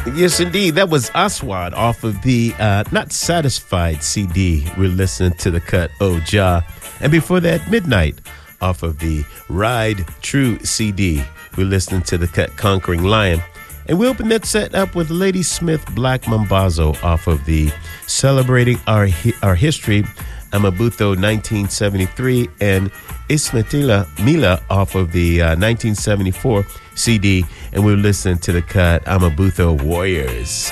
Yes, indeed. That was Aswad off of the Not Satisfied CD. We're listening to the cut Oh Jah. And before that, Midnight off of the Ride True CD. We're listening to the cut Conquering Lion. And we open that set up with Lady Smith Black Mambazo off of the Celebrating Our History, Amabuto 1973, and Ismetila Mila off of the 1974 CD. And we're listening to the cut Amabuto Warriors.